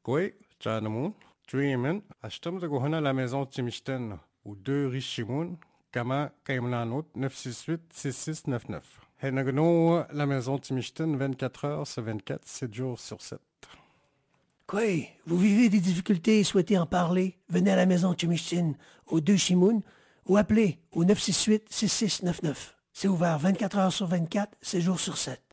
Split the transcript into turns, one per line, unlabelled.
Koi, Chanamun, Dreamin, Ashtam de Gohana la maison Timishten, ou 2 Richimoun, Kama Kaimlanot 968-6699. Henagno, la maison Timishten, 24 heures sur 24, 7 jours sur 7.
Quoi? Vous vivez des difficultés et souhaitez en parler? Venez à la maison Chimichin, au 2 Chimoun, ou appelez au 968-6699. C'est ouvert 24 heures sur 24, 7 jours sur 7.